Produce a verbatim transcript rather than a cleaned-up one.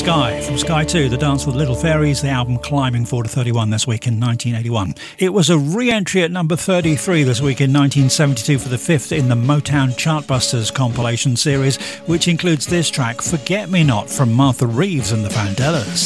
Sky. From Sky two, The Dance with Little Fairies, the album climbing four to thirty-one this week in nineteen eighty-one. It was a re-entry at number thirty-three this week in nineteen seventy-two for the fifth in the Motown Chartbusters compilation series, which includes this track, Forget Me Not, from Martha Reeves and the Vandellas.